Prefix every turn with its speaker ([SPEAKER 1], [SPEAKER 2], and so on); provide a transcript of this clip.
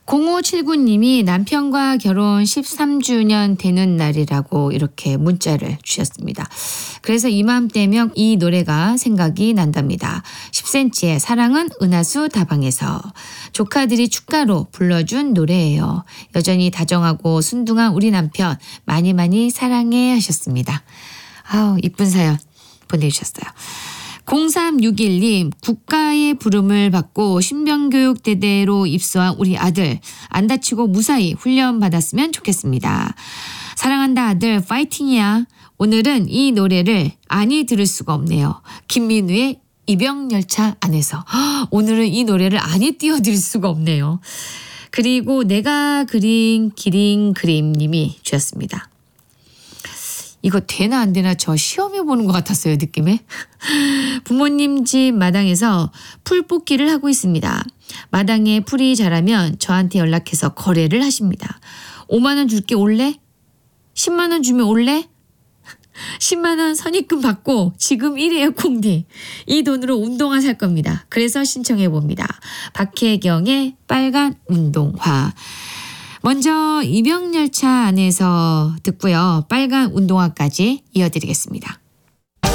[SPEAKER 1] 0579님이 남편과 결혼 13주년 되는 날이라고 이렇게 문자를 주셨습니다. 그래서 이맘때면 이 노래가 생각이 난답니다. 10cm의 사랑은 은하수 다방에서. 조카들이 축가로 불러준 노래예요. 여전히 다정하고 순둥한 우리 남편 많이 많이 사랑해 하셨습니다. 아우 이쁜 사연 보내주셨어요. 0361님 국가의 부름을 받고 신병교육대대로 입소한 우리 아들 안 다치고 무사히 훈련받았으면 좋겠습니다. 사랑한다 아들 파이팅이야. 오늘은 이 노래를 아니 들을 수가 없네요. 김민우의 이병열차 안에서. 오늘은 이 노래를 아니 띄워드릴 수가 없네요. 그리고 내가 그린 기린 그림님이 주셨습니다. 이거 되나 안 되나 저 시험해 보는 것 같았어요, 느낌에. 부모님 집 마당에서 풀 뽑기를 하고 있습니다. 마당에 풀이 자라면 저한테 연락해서 거래를 하십니다. 5만 원 줄게 올래? 10만 원 주면 올래? 10만 원 선입금 받고 지금 이래요 콩디. 이 돈으로 운동화 살 겁니다. 그래서 신청해 봅니다. 박혜경의 빨간 운동화. 먼저 이병열차 안에서 듣고요. 빨간 운동화까지 이어드리겠습니다.